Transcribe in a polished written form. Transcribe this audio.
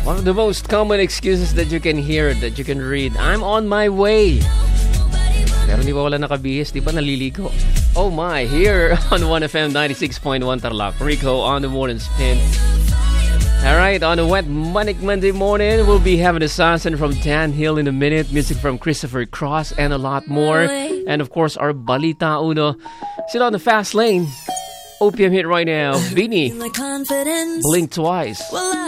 One of the most common excuses that you can hear, that you can read, I'm on my way. Pero di ba wala nakabihis? Di ba naliligo? Oh my, here on 1FM 96.1 Tarlac. Rico on the morning spin. Alright, on a wet Manic Monday morning, we'll be having a sunset from Dan Hill in a minute, music from Christopher Cross, and a lot more. And of course, our Balita Uno. Sit on the fast lane. OPM hit right now. Vinny. Blink Twice.